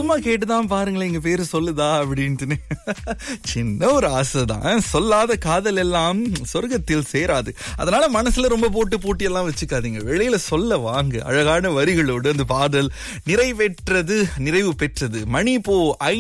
சும்மா கேட்டுதான் பாருங்களேன் எங்க பேரு சொல்லுதா அப்படின்ட்டு. சின்ன ஒரு ஆசைதான். சொல்லாத காதல் எல்லாம் சொர்க்கத்தில் சேராது. அதனால மனசுல ரொம்ப போட்டி எல்லாம் வச்சுக்காதீங்க. வெளியில சொல்ல வாங்க. அழகான வரிகளோடு அந்த பாடல் நிறைவு பெற்றது. மணி இப்போ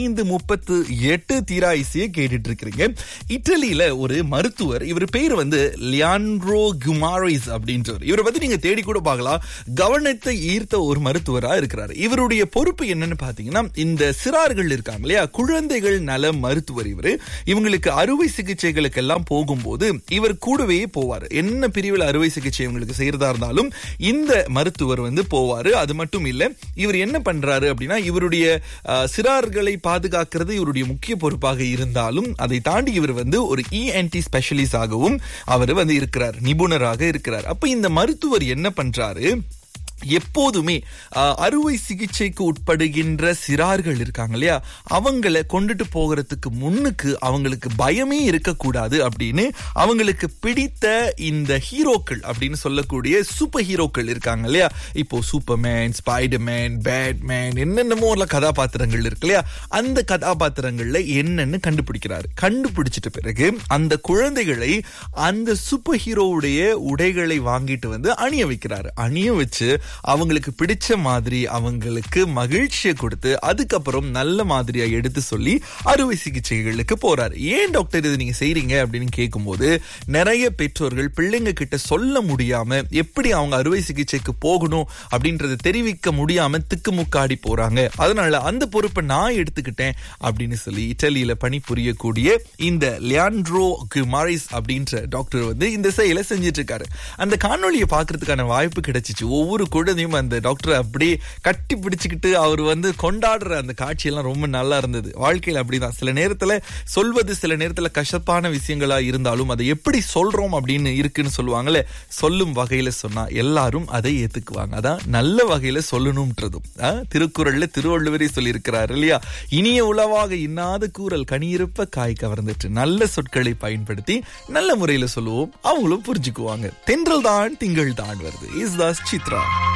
5:38 தீராயிசியை கேட்டுட்டு இருக்கிறீங்க. இட்டலியில ஒரு மருத்துவர், இவர் பேர் வந்து லியாண்ட்ரோ குமாரிஸ் அப்படின்றவர். இவரை பத்தி நீங்க தேடி கூட பார்க்கலாம். கவனத்தை ஈர்த்த ஒரு மருத்துவரா இருக்கிறார். இவருடைய பொறுப்பு என்னன்னு பாத்தீங்கன்னா, இந்த சிறார்கள் இருக்காங்க இல்லையா, குழந்தைகள் நல மருத்துவர். இவங்களுக்கு அறுவை சிகிச்சைகளுக்கு எல்லாம் போகும்போது இவர் கூடவே போவார். என்ன பிரிவில் அறுவை சிகிச்சை இவங்களுக்கு செய்யறதா இருந்தாலும் இந்த மருத்துவர் வந்து போவாரு. அது மட்டும் இல்ல, இவர் என்ன பண்றாரு அப்படின்னா, இவருடைய சிறார்களை பாதுகாக்கிறது இவருடைய முக்கிய பொறுப்பாக இருந்தாலும் அதை தாண்டி இவர் வந்து ஒரு ENT ஸ்பெஷலிஸ்ட் ஆகவும் அவர் வந்து இருக்கிறார், நிபுணராக இருக்கிறார். அப்ப இந்த மருத்துவர் என்ன பண்றாரு, எப்போதுமே அறுவை சிகிச்சைக்கு உட்படுகின்ற சிறார்கள் இருக்காங்க இல்லையா, அவங்களை கொண்டுட்டு போகிறதுக்கு முன்னுக்கு அவங்களுக்கு பயமே இருக்கக்கூடாது அப்படின்னு அவங்களுக்கு பிடித்த இந்த ஹீரோக்கள் அப்படின்னு சொல்லக்கூடிய சூப்பர் ஹீரோக்கள் இருக்காங்க இல்லையா, இப்போ சூப்பர்மேன், ஸ்பைடர்மேன், பேட்மேன், என்னென்னமோ கதாபாத்திரங்கள் இருக்கு இல்லையா, அந்த கதாபாத்திரங்கள்ல என்னன்னு கண்டுபிடிக்கிறாரு. கண்டுபிடிச்சிட்ட பிறகு அந்த குழந்தைகளை அந்த சூப்பர் ஹீரோவுடைய உடைகளை வாங்கிட்டு வந்து அணிய வைக்கிறாரு. அணிய வச்சு அவங்களுக்கு பிடிச்ச மாதிரி அவங்களுக்கு மகிழ்ச்சியை கொடுத்து அதுக்கப்புறம் நல்ல மாதிரியா எடுத்து சொல்லி அறுவை சிகிச்சைகளுக்கு போறாரு. ஏன் டாக்டர் இது நீங்க செய்றீங்க அப்படின்னு கேட்கும்போது, நிறைய பெற்றோர்கள் பிள்ளைங்க கிட்ட சொல்ல முடியாம எப்படி அவங்க அறுவை சிகிச்சைக்கு போகணும் அப்படின்றத தெரிவிக்க முடியாம திக்குமுக்காடி போறாங்க. அதனால அந்த பொறுப்பை நான் எடுத்துக்கிட்டேன் அப்படின்னு சொல்லி இத்தாலியில பணிபுரியக்கூடிய இந்த லியாண்ட்ரோ குமாரிஸ் அப்படின்ற டாக்டர் வந்து இந்த செயலை செஞ்சிட்டு இருக்காரு. அந்த காணொலியை பாக்குறதுக்கான வாய்ப்பு கிடைச்சிச்சு. ஒவ்வொரு குழந்தையும் அந்த டாக்டரை அப்படியே கட்டி பிடிச்சுக்கிட்டு அவர் வந்து கொண்டாடுற அந்த காட்சியெல்லாம் ரொம்ப நல்லா இருந்தது. வாழ்க்கையில் அப்படிதான், சில நேரத்துல சொல்வது சில நேரத்துல கசப்பான விஷயங்களா இருந்தாலும் அதை எப்படி சொல்றோம் அப்படின்னு இருக்குன்னு சொல்லுவாங்கல்ல, சொல்லும் வகையில சொன்னா எல்லாரும் அதை ஏத்துக்குவாங்க. அதான் நல்ல வகையில சொல்லணும்ன்றதும் திருக்குறள்ல திருவள்ளுவரே சொல்லி இருக்கிறார் இல்லையா, இனிய உளவாக இன்னாத கூறல் கனியிருப்ப காய் கவர்ந்துட்டு. நல்ல சொற்களை பயன்படுத்தி நல்ல முறையில சொல்லுவோம், அவங்களும் புரிஞ்சுக்குவாங்க. தென்றல் தான் திங்கள் தான் வருது. இஸ் தாஸ் சித்ரா.